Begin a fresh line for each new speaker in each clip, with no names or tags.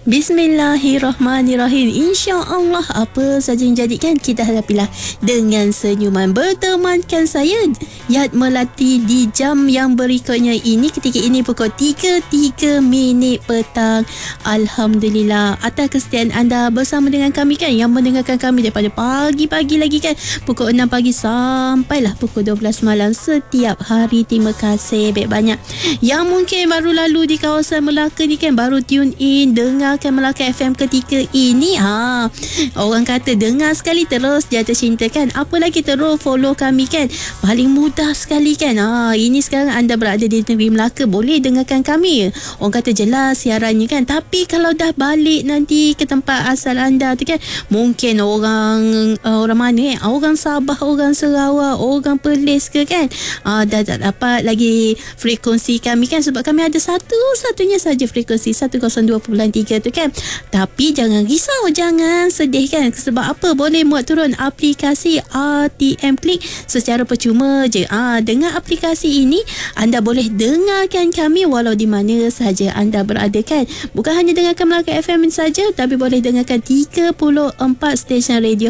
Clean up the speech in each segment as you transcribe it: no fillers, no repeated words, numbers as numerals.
Bismillahirrahmanirrahim. InsyaAllah apa saja yang jadikan kita hadapilah dengan senyuman. Bertemankan saya Yat Melati di jam yang berikutnya ini. Ketika ini pukul 3.03 petang. Alhamdulillah atas kesetiaan anda bersama dengan kami kan, yang mendengarkan kami daripada pagi-pagi lagi kan, pukul 6 pagi sampailah pukul 12 malam setiap hari. Terima kasih banyak yang mungkin baru lalu di kawasan Melaka ni kan, baru tune in dengarkan Melaka FM ketika ini. Orang kata dengar sekali terus jatuh cinta kan. Apa lagi terus follow kami kan, paling mudah sekali kan. Ini sekarang anda berada di negeri Melaka, boleh dengarkan kami. Orang kata jelas siarannya kan. Tapi kalau dah balik nanti ke tempat asal anda tu kan, mungkin orang mana orang Sabah, orang Sarawak, orang Perlis ke kan, dah tak dapat lagi frekuensi kami kan, sebab kami ada satu-satunya saja frekuensi 102.3 tu kan. Tapi jangan risau, jangan sedih kan. Sebab apa? Boleh muat turun aplikasi RTM Klik secara percuma je. Dengan aplikasi ini anda boleh dengarkan kami walau di mana sahaja anda berada kan. Bukan hanya dengarkan Melaka FM saja, tapi boleh dengarkan 34 stesen radio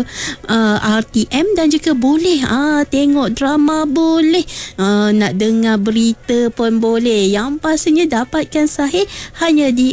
RTM, dan juga boleh tengok drama boleh, nak dengar berita pun boleh. Yang pastinya dapatkan sahih hanya di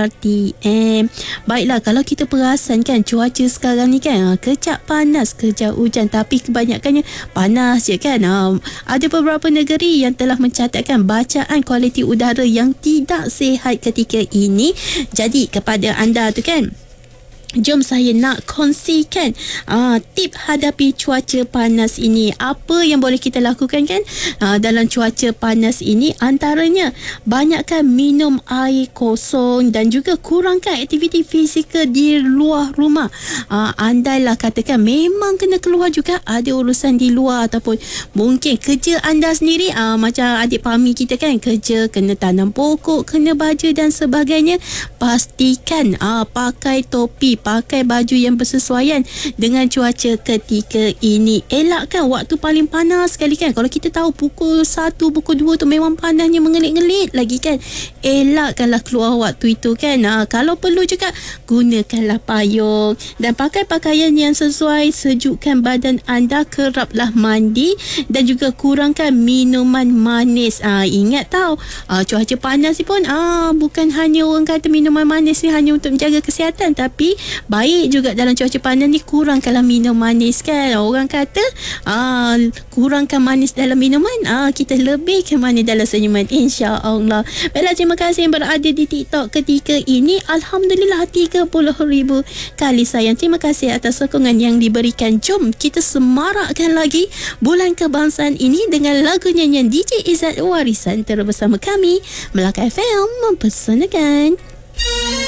RTM. Baiklah, kalau kita perasan kan cuaca sekarang ni kan, kejap panas, kejap hujan, tapi kebanyakannya panas je kan. Ada beberapa negeri yang telah mencatatkan bacaan kualiti udara yang tidak sihat ketika ini. Jadi kepada anda tu kan, jom saya nak kongsikan tip hadapi cuaca panas ini. Apa yang boleh kita lakukan kan dalam cuaca panas ini? Antaranya banyakkan minum air kosong dan juga kurangkan aktiviti fizikal di luar rumah. Andailah katakan memang kena keluar juga, ada urusan di luar, ataupun mungkin kerja anda sendiri, macam adik Pami kita kan, kerja kena tanam pokok, kena baja dan sebagainya. Pastikan pakai topi, pakai baju yang bersesuaian dengan cuaca ketika ini. Elakkan waktu paling panas sekali kan. Kalau kita tahu pukul 1, pukul 2 tu memang panasnya mengelit-ngelit lagi kan, elakkanlah keluar waktu itu kan. Kalau perlu juga gunakanlah payung dan pakai pakaian yang sesuai. Sejukkan badan anda, keraplah mandi dan juga kurangkan minuman manis. Ingat tahu cuaca panas ni pun bukan hanya orang kata minuman manis ni hanya untuk menjaga kesihatan, tapi baik juga dalam cuaca panas ni kurangkanlah minum manis kan. Orang kata kurangkan manis dalam minuman, kita lebihkan manis dalam senyuman, insya-Allah. Baiklah, terima kasih yang berada di TikTok ketika ini. Alhamdulillah 30,000 kali sayang. Terima kasih atas sokongan yang diberikan. Jom kita semarakkan lagi bulan kebangsaan ini dengan lagu nyanyian DJ Izzat Warisan. Terus bersama kami Melaka FM mempersanakan.